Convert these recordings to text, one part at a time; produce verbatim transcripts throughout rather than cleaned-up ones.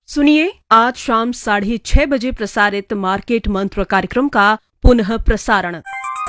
सुनिए आज शाम साढ़े छह बजे प्रसारित मार्केट मंत्र कार्यक्रम का पुनः प्रसारण।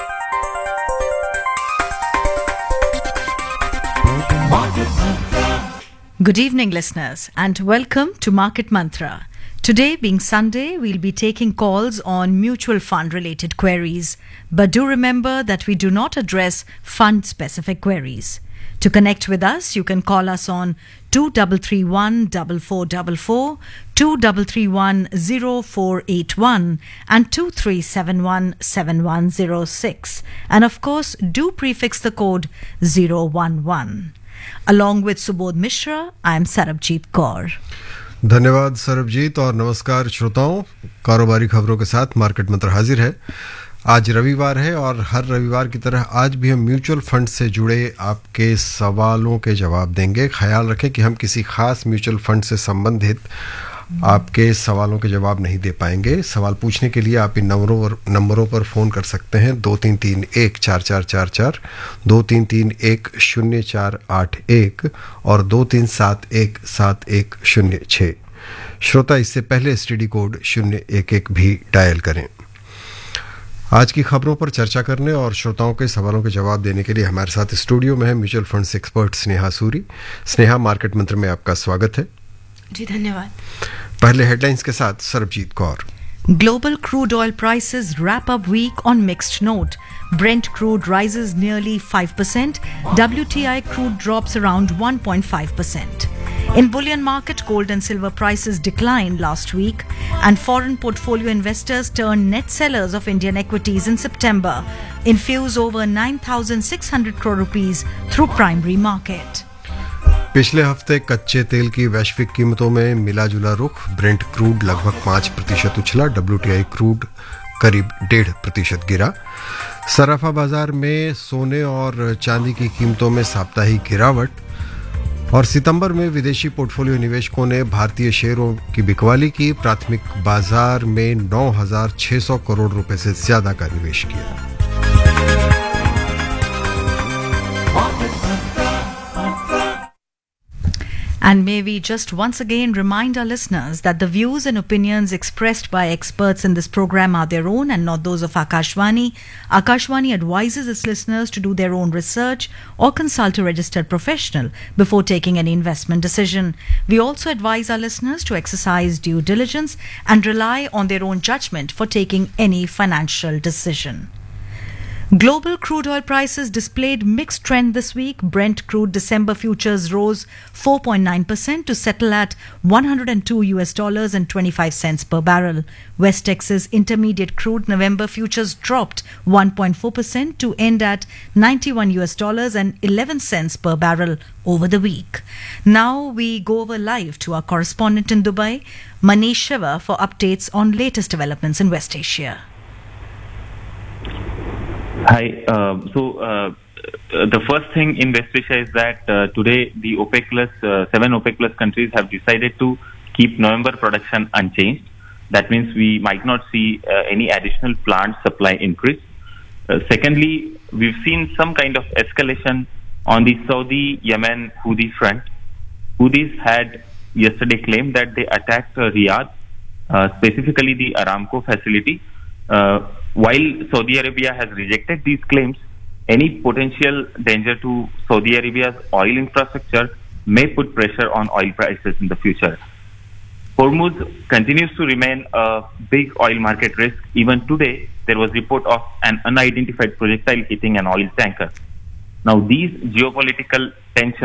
Good evening, listeners, and welcome to Market Mantra. Today, being Sunday, we'll be taking calls on mutual fund related queries. But do remember that we do not address fund specific queries. To connect with us, you can call us on two three three one four four four four, two three three one zero four eight one and two three seven one seven one zero six. And of course, do prefix the code zero one one. Along with Subodh Mishra, I am Sarabjit Kaur. धन्यवाद सरबजीत और नमस्कार श्रोताओं। कारोबारी खबरों के साथ market मंत्र हाजिर है। आज रविवार है और हर रविवार की तरह आज भी हम म्यूचुअल फंड से जुड़े आपके सवालों के जवाब देंगे। ख्याल रखें कि हम किसी खास म्यूचुअल फंड से संबंधित आपके सवालों के जवाब नहीं दे पाएंगे। सवाल पूछने के लिए आप इन नंबरों पर नंबरों पर फ़ोन कर सकते हैं दो तीन तीन एक चार चार चार चार, दो तीन तीन एक शून्य चार आठ एक और दो तीन सात एक सात एक शून्य छः। श्रोता इससे पहले एस टी डी कोड शून्य एक एक भी डायल करें। आज की खबरों पर चर्चा करने और श्रोताओं के सवालों के जवाब देने के लिए हमारे साथ स्टूडियो में है mutual funds expert Sneha Suri. Sneha, market मंत्र में आपका स्वागत है। जी धन्यवाद। पहले हेडलाइंस के साथ Sarabjit Kaur. Global crude oil prices wrap up week on mixed note. Brent crude rises nearly five percent. W T I crude drops around one point five percent. In bullion market, gold and silver prices declined last week, and foreign portfolio investors turned net sellers of Indian equities in September, infuse over nine thousand six hundred crore rupees through primary market. पिछले हफ्ते कच्चे तेल की वैश्विक कीमतों में मिला जुला रुख। ब्रेंट क्रूड लगभग पाँच प्रतिशत उछला, डब्ल्यू टी आई क्रूड करीब डेढ़ प्रतिशत गिरा। सराफा बाजार में सोने और चांदी की कीमतों में साप्ताहिक गिरावट। और सितंबर में विदेशी पोर्टफोलियो निवेशकों ने भारतीय शेयरों की बिकवाली की। प्राथमिक बाजार में नौ हज़ार छह सौ करोड़ रुपए से ज्यादा का निवेश किया। And may we just once again remind our listeners that the views and opinions expressed by experts in this program are their own and not those of Akashvani. Akashvani advises its listeners to do their own research or consult a registered professional before taking any investment decision. We also advise our listeners to exercise due diligence and rely on their own judgment for taking any financial decision. Global crude oil prices displayed mixed trend this week. Brent crude December futures rose four point nine percent to settle at one hundred two U S dollars and twenty-five cents per barrel. West Texas Intermediate crude November futures dropped one point four percent to end at ninety-one U S dollars and eleven cents per barrel over the week. Now we go over live to our correspondent in Dubai, Manish Shiva, for updates on latest developments in West Asia. Hi. Uh, so uh, the first thing in West Asia is that uh, today the OPEC plus uh, seven OPEC plus countries have decided to keep November production unchanged. That means we might not see uh, any additional plant supply increase. Uh, secondly, we've seen some kind of escalation on the Saudi-Yemen Houthi front. Houthis had yesterday claimed that they attacked uh, Riyadh, uh, specifically the Aramco facility. Uh, While Saudi Arabia has rejected these claims, any potential danger to Saudi Arabia's oil infrastructure may put pressure on oil prices in the future. Hormuz continues to remain a big oil market risk. Even today, there was report of an unidentified projectile hitting an oil tanker. Now, these geopolitical tensions